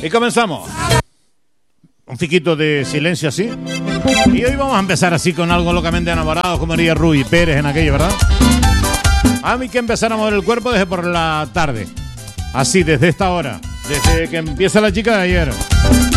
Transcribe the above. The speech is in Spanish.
Y comenzamos. Un fiquito de silencio así. Y hoy vamos a empezar así con algo locamente enamorado, como diría Ruy Pérez en aquello, ¿verdad? A mí que empezar a mover el cuerpo desde por la tarde. Así, desde esta hora. Desde que empieza la chica de ayer.